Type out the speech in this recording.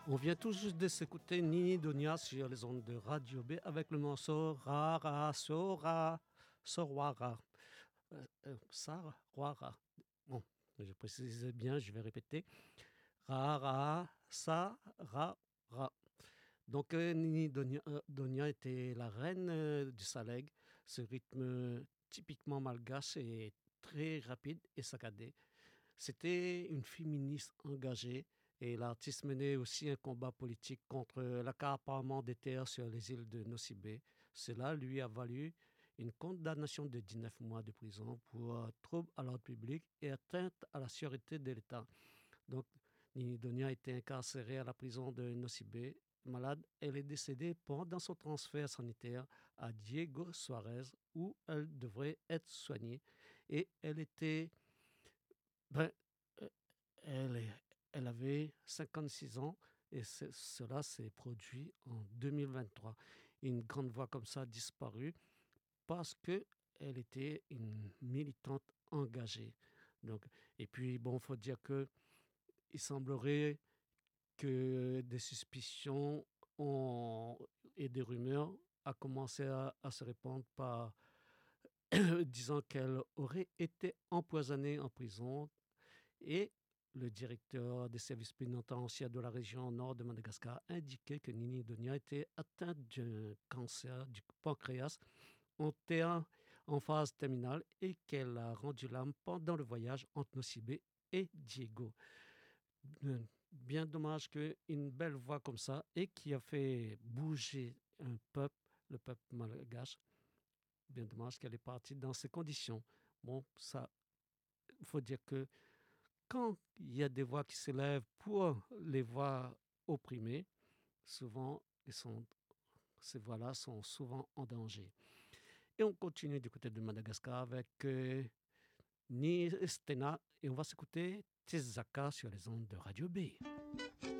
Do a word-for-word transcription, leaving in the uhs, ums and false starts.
On vient tout juste de s'écouter Nini Donia sur les ondes de Radio B avec le morceau Rara Sora Sorwara. Euh, euh, Sarah Rara. Bon, je précise bien, je vais répéter. Rara Sara Ra. Donc euh, Nini Donia, euh, Donia était la reine euh, du Saleg. Ce rythme typiquement malgache est très rapide et saccadé. C'était une féministe engagée et l'artiste menait aussi un combat politique contre l'accaparement des terres sur les îles de Nosy Be. Cela lui a valu une condamnation de dix-neuf mois de prison pour euh, trouble à l'ordre public et atteinte à la sûreté de l'État. Donc, Nini Donia a été incarcérée à la prison de Nosy Be. Malade, elle est décédée pendant son transfert sanitaire à Diego Suarez où elle devrait être soignée. Et elle était ben, euh, elle, est- elle avait cinquante-six ans et c'est- cela s'est produit en deux mille vingt-trois. Une grande voix comme ça a disparu parce que elle était une militante engagée. Donc, et puis, bon, il faut dire que il semblerait que des suspicions ont- et des rumeurs a commencé à, à se répandre par disant qu'elle aurait été empoisonnée en prison et le directeur des services pénitentiaires de la région nord de Madagascar indiquait que Nini Donia était atteinte d'un cancer du pancréas en, ter- en phase terminale et qu'elle a rendu l'âme pendant le voyage entre Nosy Be et Diego. Euh, Bien dommage qu'une belle voix comme ça et qui a fait bouger un peuple, le peuple malgache, bien dommage qu'elle est partie dans ces conditions. Bon, ça, il faut dire que quand il y a des voix qui s'élèvent pour les voix opprimées, souvent, ils sont- ces voix-là sont souvent en danger. Et on continue du côté de Madagascar avec euh, Ni Stena et on va s'écouter Tezaka sur les ondes de Radio B.